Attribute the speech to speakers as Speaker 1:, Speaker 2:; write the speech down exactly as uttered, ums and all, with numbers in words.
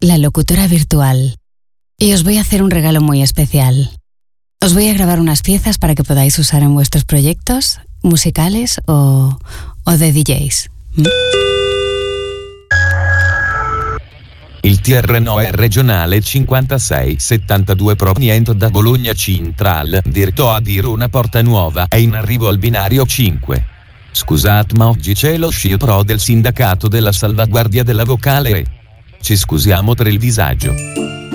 Speaker 1: la locutora virtual. Y os voy a hacer un regalo muy especial. Os voy a grabar unas piezas para que podáis usar en vuestros proyectos musicales o, o de D Js. ¿Mm?
Speaker 2: Il T R N O è regionale cinquantasei settantadue proveniente da Bologna Central, diretto a dire una porta nuova, è in arrivo al binario cinque. Scusate, ma oggi c'è lo sciopero del sindacato della salvaguardia della vocale e ci scusiamo per il disagio.